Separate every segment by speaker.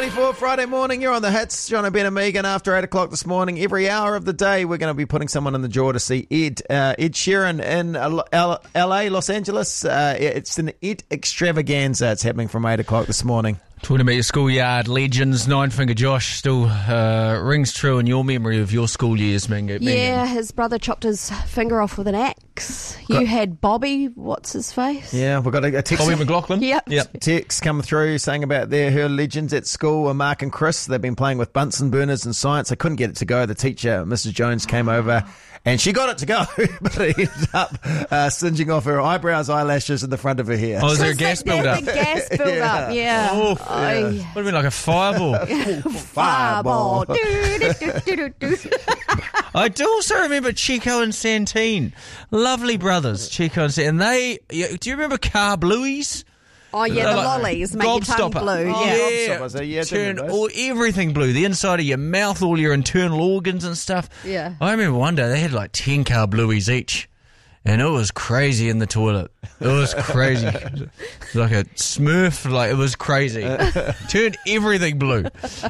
Speaker 1: 7:24 Friday morning. You're on the hits. John and Ben and Megan after 8 o'clock this morning. Every hour of the day, we're going to be putting someone in the jaw to see Ed Sheeran in LA, Los Angeles. It's an Ed extravaganza. It's happening from 8 o'clock this morning.
Speaker 2: Talking about your schoolyard legends, Nine Finger Josh still rings true in your memory of your school years, Megan.
Speaker 3: Yeah, his brother chopped his finger off with an axe. You had Bobby, what's his face?
Speaker 1: Yeah, we've got a text.
Speaker 2: Bobby McLaughlin?
Speaker 3: Yep.
Speaker 1: Text come through saying about her legends at school, Mark and Chris. They've been playing with Bunsen burners and science. They couldn't get it to go. The teacher, Mrs. Jones, came over and she got it to go, but it ended up singeing off her eyebrows, eyelashes, and the front of her hair.
Speaker 2: Oh, is there a gas build-up?
Speaker 3: The gas build-up, yeah.
Speaker 2: Oh, yeah. Would have been like a fireball.
Speaker 1: Fireball.
Speaker 2: I do also remember Chico and Santine. Lovely brothers, Chico and Santine. Do you remember Car Blueies?
Speaker 3: Oh, yeah, the lollies make your tongue
Speaker 2: Gobstopper.
Speaker 3: blue.
Speaker 2: Oh,
Speaker 1: Yeah,
Speaker 2: turn everything blue. The inside of your mouth, all your internal organs and stuff.
Speaker 3: Yeah.
Speaker 2: I remember one day they had like 10 Car Blueies each. And it was crazy in the toilet. It was crazy. It was like a smurf. Like, it was crazy. Turned everything blue.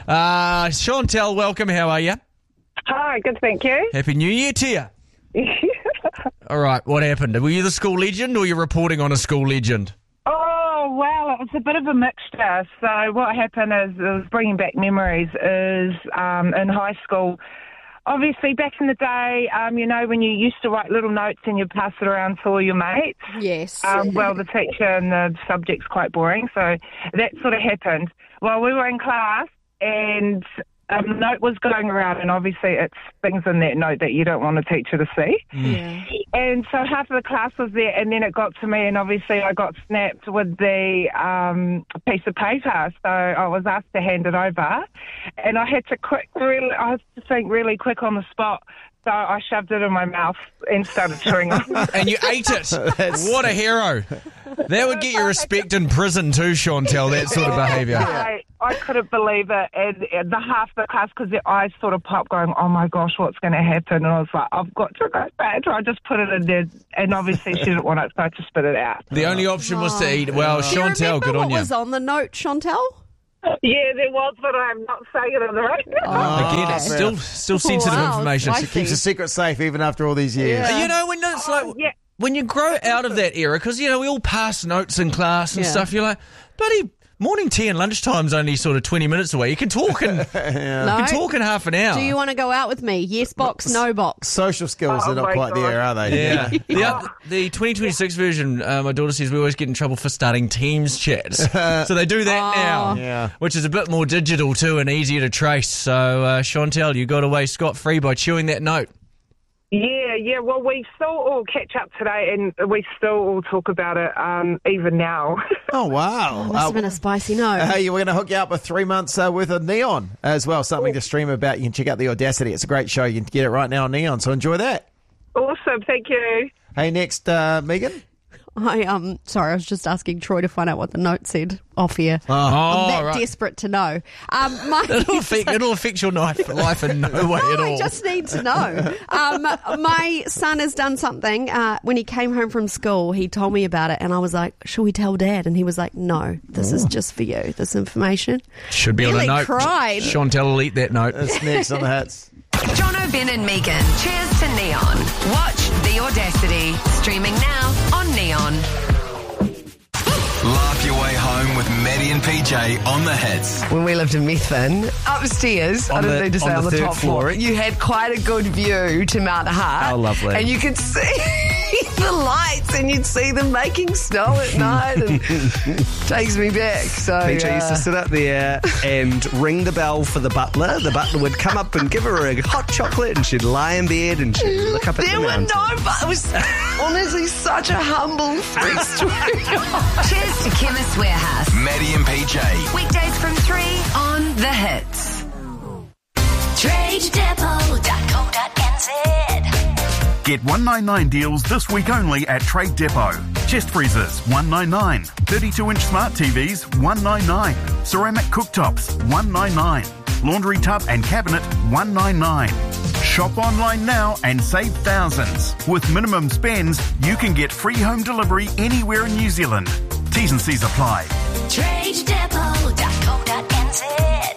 Speaker 2: Chantel, welcome. How are you?
Speaker 4: Hi, good, thank you.
Speaker 2: Happy New Year to you. All right, what happened? Were you the school legend or you reporting on a school legend?
Speaker 4: Oh, well, it was a bit of a mixture. So what happened is, it was bringing back memories, is in high school, obviously back in the day, when you used to write little notes and you'd pass it around to all your mates.
Speaker 3: Yes.
Speaker 4: Well, the teacher and the subject's quite boring, so that sort of happened. Well, we were in class and a note was going around, and obviously it's things in that note that you don't want a teacher to see.
Speaker 3: Yeah.
Speaker 4: And so half of the class was there, and then it got to me, and obviously I got snapped with the piece of paper. So I was asked to hand it over, and I had to think really quick on the spot. So I shoved it in my mouth and started chewing on it.
Speaker 2: And you ate it. What a hero. That would get you respect in prison too, Chantel, that sort of behaviour.
Speaker 4: I couldn't believe it. And the half the class, because their eyes sort of popped going, oh my gosh, what's going to happen? And I was like, I've got to go back. So I just put it in there. And obviously she didn't want it, so I just spit it out.
Speaker 2: The only option was to eat. Well,
Speaker 3: Do you
Speaker 2: Chantel,
Speaker 3: remember
Speaker 2: good on
Speaker 3: what
Speaker 2: you.
Speaker 3: was on the note, Chantel?
Speaker 4: Yeah, there was, but I'm not saying it on the radio.
Speaker 2: Again, it's still sensitive
Speaker 3: Wow,
Speaker 2: information.
Speaker 3: spicy.
Speaker 1: Keeps a secret safe even after all these years.
Speaker 3: Yeah.
Speaker 2: You know, when it's like
Speaker 4: yeah.
Speaker 2: when you grow out of that era, because we all pass notes in class and
Speaker 3: Yeah.
Speaker 2: stuff. You're like, bloody morning tea and lunchtime's only sort of 20 minutes away. You can talk in
Speaker 3: No.
Speaker 2: half an hour.
Speaker 3: Do you want to go out with me? Yes box, no box.
Speaker 1: Social skills are not
Speaker 4: my
Speaker 1: quite
Speaker 4: God.
Speaker 1: there, are they?
Speaker 2: Yeah. The 2026 version, my daughter says we always get in trouble for starting Teams chats. So they do that now,
Speaker 1: Yeah.
Speaker 2: which is a bit more digital too and easier to trace. So, Chantel, you got away scot-free by chewing that note.
Speaker 4: Yeah. Well, we still all catch up today, and we still all talk about it, even now.
Speaker 1: Oh, wow.
Speaker 3: Must have been a spicy note.
Speaker 1: Hey, we're going to hook you up with 3 months worth of Neon as well, something to stream about. You can check out The Audacity. It's a great show. You can get it right now on Neon, so enjoy that.
Speaker 4: Awesome, thank you.
Speaker 1: Hey, next, Megan.
Speaker 3: Sorry, I was just asking Troy to find out what the note said off here.
Speaker 2: Oh,
Speaker 3: I'm that
Speaker 2: right.
Speaker 3: desperate to know.
Speaker 2: It'll affect your life in no way at all.
Speaker 3: I just need to know. My son has done something. When he came home from school, he told me about it, and I was like, should we tell Dad? And he was like, no, this is just for you, this information.
Speaker 2: Should be
Speaker 3: Nearly
Speaker 2: on a note.
Speaker 3: cried.
Speaker 2: Chantel will eat that note.
Speaker 1: It's next on the hits.
Speaker 5: Jono, Ben and Megan. Cheers to Neon. Watch The Audacity. Streaming now on Neon.
Speaker 6: Laugh your way home with Maddie and PJ on the hits.
Speaker 7: When we lived in Methven, upstairs, I didn't need to say on the
Speaker 8: third
Speaker 7: top floor, you had quite a good view to Mount Hart.
Speaker 8: How lovely.
Speaker 7: And you could see the lights and you'd see them making snow at night and takes me back. So
Speaker 8: PJ used to sit up there and ring the bell for the butler. The butler would come up and give her a hot chocolate and she'd lie in bed and she'd look up at
Speaker 7: there
Speaker 8: the
Speaker 7: were
Speaker 8: mountain.
Speaker 7: it was honestly such a humble free story.
Speaker 5: Cheers to Chemist Warehouse.
Speaker 6: Maddie and PJ.
Speaker 5: Weekdays from 3 on The Hits. TradeDepot.co.nz.
Speaker 9: Get 199 deals this week only at Trade Depot. Chest freezers, $199. 32-inch smart TVs, $199. Ceramic cooktops, $199. Laundry tub and cabinet, $199. Shop online now and save thousands. With minimum spends, you can get free home delivery anywhere in New Zealand. T's and C's apply.
Speaker 5: TradeDepot.co.nz.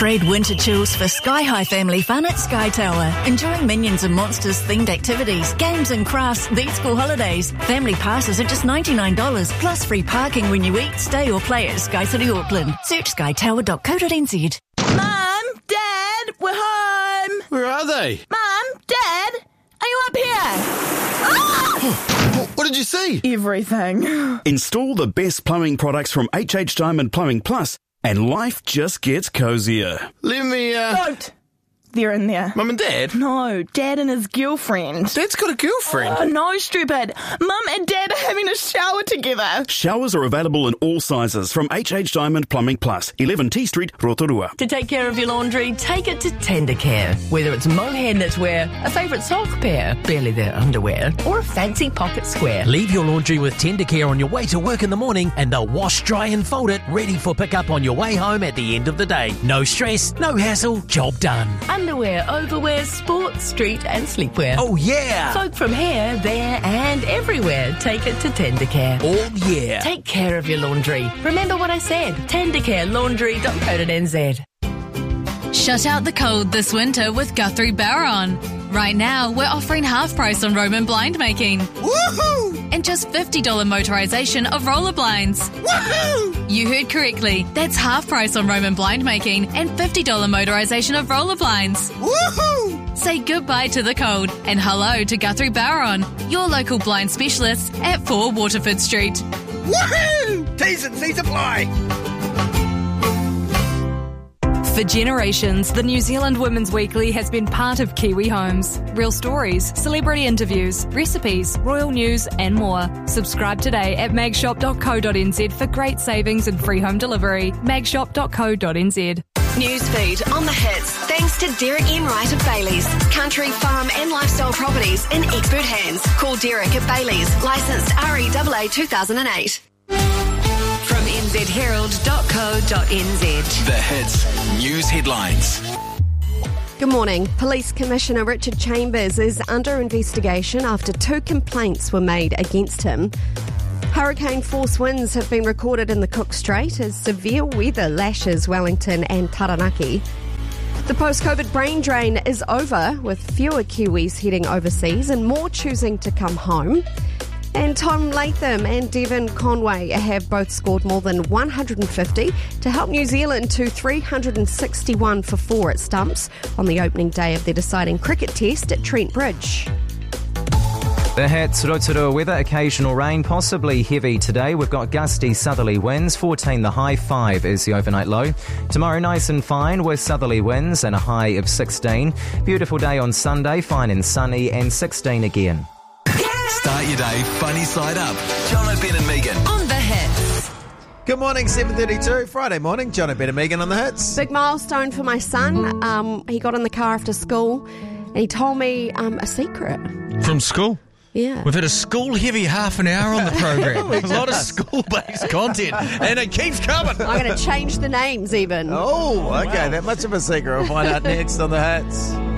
Speaker 10: Trade winter chills for Sky High family fun at Sky Tower. Enjoy Minions and Monsters themed activities, games and crafts these school holidays. Family passes are just $99 plus free parking when you eat, stay or play at Sky City Auckland. Search skytower.co.nz.
Speaker 11: Mum, Dad, we're home.
Speaker 12: Where are they?
Speaker 11: Mum, Dad, are you up here? Ah!
Speaker 12: What did you see?
Speaker 11: Everything.
Speaker 13: Install the best plumbing products from HH Diamond Plumbing Plus and life just gets cozier.
Speaker 12: Let me,
Speaker 11: Don't. They're in there.
Speaker 12: Mum and Dad?
Speaker 11: No, Dad and his girlfriend.
Speaker 12: Dad's got a girlfriend?
Speaker 11: Oh, no, stupid. Mum and Dad are having a shower together.
Speaker 13: Showers are available in all sizes from HH Diamond Plumbing Plus, 11 T Street, Rotorua.
Speaker 14: To take care of your laundry, take it to Tendercare. Whether it's mohair knitwear, a favourite sock pair, barely their underwear, or a fancy pocket square.
Speaker 15: Leave your laundry with Tendercare on your way to work in the morning and they'll wash, dry and fold it, ready for pickup on your way home at the end of the day. No stress, no hassle, job done.
Speaker 14: Underwear, overwear, sports, street and sleepwear.
Speaker 15: Oh yeah!
Speaker 14: Folk from here, there and everywhere, take it to Tendercare.
Speaker 15: Oh yeah!
Speaker 14: Take care of your laundry. Remember what I said, tendercarelaundry.co.nz.
Speaker 16: Shut out the cold this winter with Guthrie Barron. Right now, we're offering half price on Roman blind making.
Speaker 12: Woohoo!
Speaker 16: And just $50 motorisation of roller blinds.
Speaker 12: Woohoo!
Speaker 16: You heard correctly. That's half price on Roman blind making and $50 motorisation of roller blinds.
Speaker 12: Woohoo!
Speaker 16: Say goodbye to the cold and hello to Guthrie Barron, your local blind specialist at 4 Waterford Street.
Speaker 12: Woohoo! T's and C's apply!
Speaker 17: For generations, the New Zealand Women's Weekly has been part of Kiwi homes. Real stories, celebrity interviews, recipes, royal news and more. Subscribe today at magshop.co.nz for great savings and free home delivery. magshop.co.nz.
Speaker 5: Newsfeed on the hits, thanks to Derek Enright of Bailey's. Country, farm and lifestyle properties in expert hands. Call Derek at Bailey's, licensed REAA 2008. From nzherald.co.nz.
Speaker 6: The hits, news headlines.
Speaker 3: Good morning. Police Commissioner Richard Chambers is under investigation after 2 complaints were made against him. Hurricane force winds have been recorded in the Cook Strait as severe weather lashes Wellington and Taranaki. The post-COVID brain drain is over, with fewer Kiwis heading overseas and more choosing to come home. And Tom Latham and Devon Conway have both scored more than 150 to help New Zealand to 361 for 4 at stumps on the opening day of their deciding cricket test at Trent Bridge.
Speaker 18: The hits, Rotorua weather, occasional rain, possibly heavy today. We've got gusty southerly winds, 14 the high, 5 is the overnight low. Tomorrow nice and fine with southerly winds and a high of 16. Beautiful day on Sunday, fine and sunny and 16 again.
Speaker 6: Start your day funny side up. John O'Ben and Megan.
Speaker 5: On the hits.
Speaker 1: Good morning, 7:32, Friday morning. John O'Ben and Megan on the hits.
Speaker 3: Big milestone for my son. He got in the car after school and he told me a secret.
Speaker 2: From school?
Speaker 3: Yeah.
Speaker 2: We've had a school-heavy half an hour on the program. A lot of school-based content, and it keeps coming.
Speaker 3: I'm going to change the names even.
Speaker 1: Oh, okay, that much of a secret. We'll find out next on the hits.